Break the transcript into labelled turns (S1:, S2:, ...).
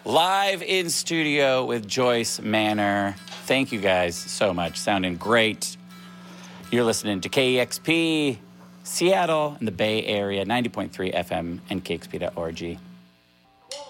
S1: live in studio with Joyce Manor. Thank you guys so much. Sounding great. You're listening to KEXP Seattle in the Bay Area, 90.3 FM and KEXP.org.